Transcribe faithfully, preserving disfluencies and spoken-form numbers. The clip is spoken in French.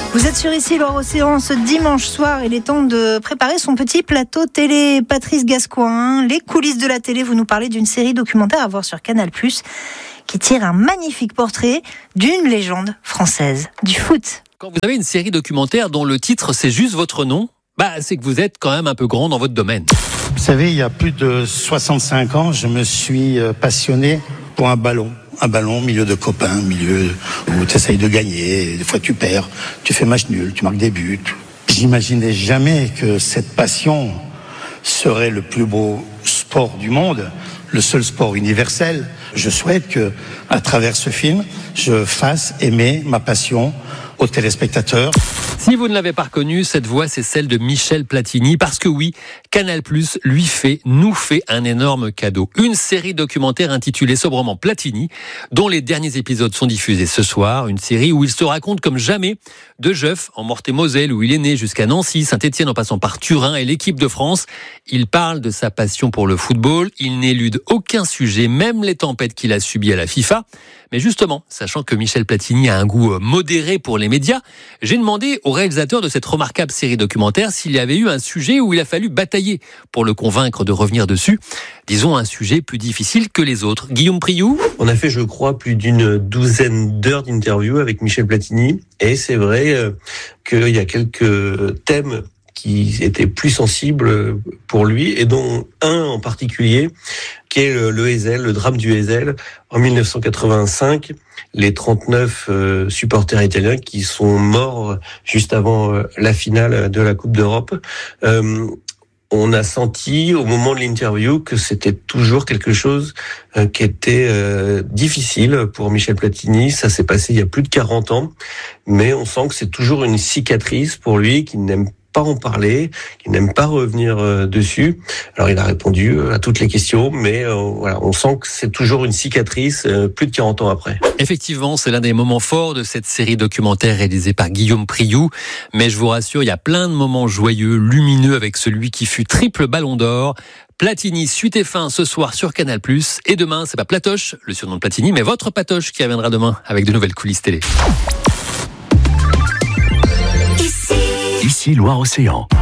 Vous êtes sur Ici Loire-Océan ce dimanche soir. Il est temps de préparer son petit plateau télé. Patrice Gascoigne, les coulisses de la télé. Vous nous parlez d'une série documentaire à voir sur Canal plus, qui tire un magnifique portrait d'une légende française du foot. Quand vous avez une série documentaire dont le titre c'est juste votre nom, bah c'est que vous êt quand même un peu grand dans votre domaine. Vous savez, il y a plus de soixante-cinq ans, je me suis passionné pour un ballon. Un ballon, milieu de copains, milieu où tu essayes de gagner, des fois tu perds, tu fais match nul, tu marques des buts. J'imaginais jamais que cette passion serait le plus beau sport du monde, le seul sport universel. Je souhaite que, à travers ce film, je fasse aimer ma passion aux téléspectateurs. Si vous ne l'avez pas reconnu, cette voix, c'est celle de Michel Platini, parce que oui, Canal plus lui fait, nous fait un énorme cadeau. Une série documentaire intitulée sobrement Platini, dont les derniers épisodes sont diffusés ce soir. Une série où il se raconte comme jamais de Jeuf, en Meurthe-et-Moselle, où il est né, jusqu'à Nancy, Saint-Étienne, en passant par Turin et l'équipe de France. Il parle de sa passion pour le football. Il n'élude aucun sujet, même les tempêtes qu'il a subies à la FIFA. Mais justement, sachant que Michel Platini a un goût modéré pour les médias, j'ai demandé au réalisateur de cette remarquable série documentaire s'il y avait eu un sujet où il a fallu batailler pour le convaincre de revenir dessus. Disons un sujet plus difficile que les autres. Guillaume Priou ? On a fait, je crois, plus d'une douzaine d'heures d'interview avec Michel Platini. Et c'est vrai euh, qu'il y a quelques thèmes qui étaient plus sensibles pour lui, et dont un en particulier, qui est le, le Heysel, le drame du Heysel. En dix-neuf cent quatre-vingt-cinq, les trente-neuf euh, supporters italiens qui sont morts juste avant euh, la finale de la Coupe d'Europe. Euh, on a senti au moment de l'interview que c'était toujours quelque chose euh, qui était euh, difficile pour Michel Platini. Ça s'est passé il y a plus de quarante ans, mais on sent que c'est toujours une cicatrice pour lui, qui n'aime pas en parler, qui n'aime pas revenir euh, dessus. Alors il a répondu euh, à toutes les questions, mais euh, voilà, on sent que c'est toujours une cicatrice euh, plus de quarante ans après. Effectivement, c'est l'un des moments forts de cette série documentaire réalisée par Guillaume Priou. Mais je vous rassure, il y a plein de moments joyeux, lumineux, avec celui qui fut triple ballon d'or. Platini, suite et fin ce soir sur Canal plus. Et demain, c'est pas Platoche, le surnom de Platini, mais votre Patoche qui reviendra demain avec de nouvelles coulisses télé. Ici Loire-Océan.